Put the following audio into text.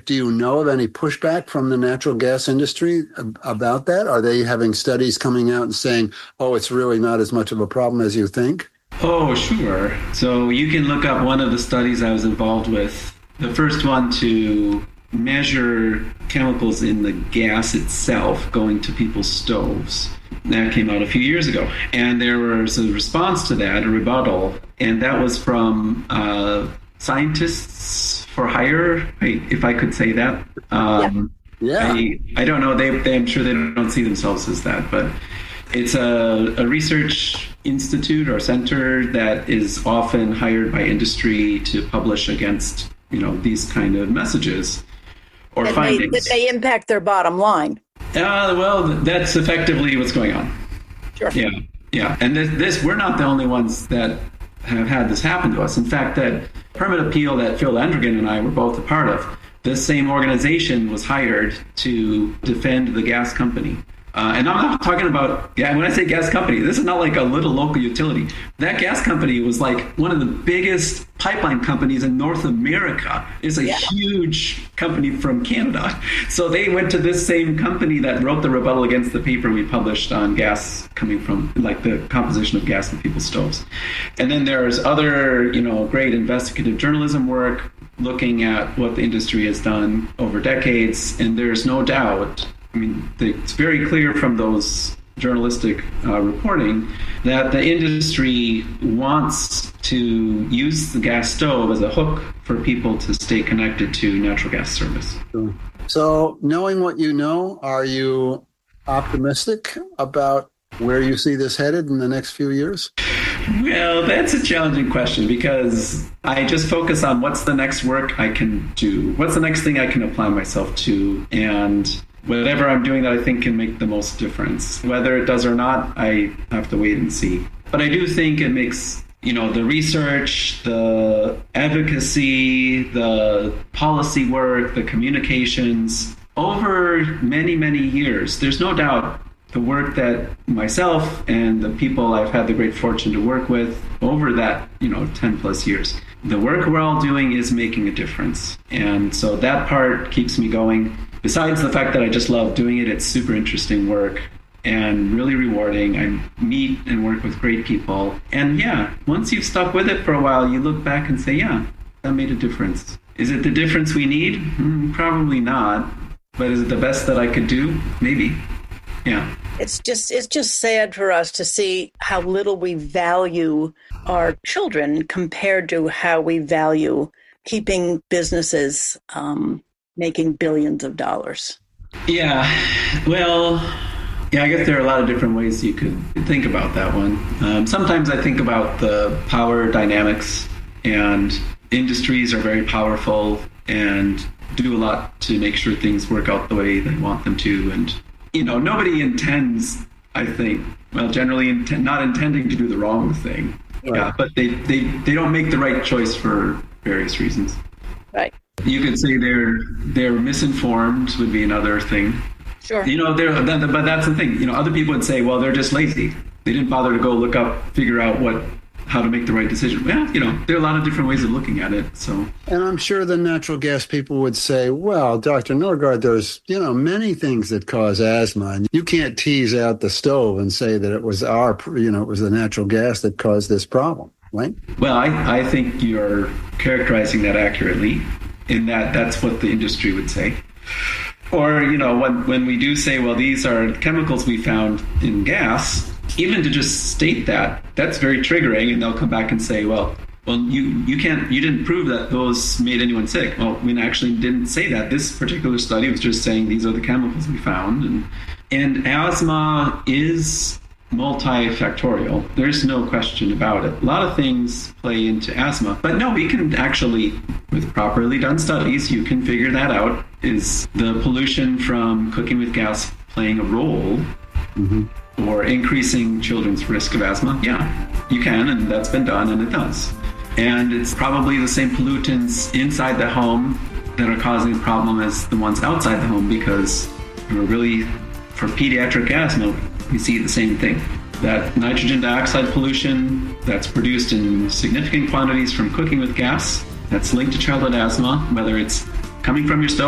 Do you know of any pushback from the natural gas industry about that? Are they having studies coming out and saying, oh, it's really not as much of a problem as you think? Oh, sure. So you can look up one of the studies I was involved with, the first one to measure chemicals in the gas itself going to people's stoves. That came out a few years ago. And there was a response to that, a rebuttal, and that was from Scientists for Hire, if I could say that. Yeah. I don't know. I'm sure they don't see themselves as that, but it's a research institute or center that is often hired by industry to publish against, these kind of messages or findings. That may impact their bottom line. Well, that's effectively what's going on. Sure. Yeah. And this we're not the only ones that have had this happen to us. In fact, that permit appeal that Phil Landrigan and I were both a part of, this same organization was hired to defend the gas company. And I'm not talking about, when I say gas company, this is not like a little local utility. That gas company was like one of the biggest pipeline companies in North America. It's a huge company from Canada. So they went to this same company that wrote the rebuttal against the paper we published on gas coming from, like the composition of gas in people's stoves. And then there's other, great investigative journalism work looking at what the industry has done over decades. And there's no doubt, it's very clear from those journalistic reporting that the industry wants to use the gas stove as a hook for people to stay connected to natural gas service. So knowing what you know, are you optimistic about where you see this headed in the next few years? Well, that's a challenging question because I just focus on what's the next work I can do. What's the next thing I can apply myself to? And whatever I'm doing that I think can make the most difference. Whether it does or not, I have to wait and see. But I do think it makes, the research, the advocacy, the policy work, the communications, over many, many years, there's no doubt the work that myself and the people I've had the great fortune to work with over that, 10 plus years, the work we're all doing is making a difference. And so that part keeps me going. Besides the fact that I just love doing it, it's super interesting work and really rewarding. I meet and work with great people. And once you've stuck with it for a while, you look back and say, that made a difference. Is it the difference we need? Probably not. But is it the best that I could do? Maybe. Yeah. It's just sad for us to see how little we value our children compared to how we value keeping businesses making billions of dollars. Yeah. Well, I guess there are a lot of different ways you could think about that one. Sometimes I think about the power dynamics, and industries are very powerful and do a lot to make sure things work out the way they want them to. And, nobody intends, I think, generally not intending to do the wrong thing. Right. Yeah, but they don't make the right choice for various reasons. Right. You could say they're misinformed would be another thing. Sure. But that's the thing. Other people would say, well, they're just lazy. They didn't bother to go look up, figure out how to make the right decision. Well, there are a lot of different ways of looking at it. So. And I'm sure the natural gas people would say, well, Dr. Norgaard, there's, many things that cause asthma. And you can't tease out the stove and say that it was it was the natural gas that caused this problem, right? Well, I think you're characterizing that accurately in that's what the industry would say. Or, when we do say, well, these are chemicals we found in gas, even to just state that's very triggering, and they'll come back and say, well, you didn't prove that those made anyone sick. Well, we actually didn't say that. This particular study was just saying these are the chemicals we found, and asthma is multifactorial. There's no question about it. A lot of things play into asthma, but no, we can actually, with properly done studies, you can figure that out. Is the pollution from cooking with gas playing a role? Mm-hmm. Or increasing children's risk of asthma? Yeah, you can, and that's been done, and it does. And it's probably the same pollutants inside the home that are causing the problem as the ones outside the home, because for pediatric asthma, we see the same thing. That nitrogen dioxide pollution that's produced in significant quantities from cooking with gas, that's linked to childhood asthma, whether it's coming from your stove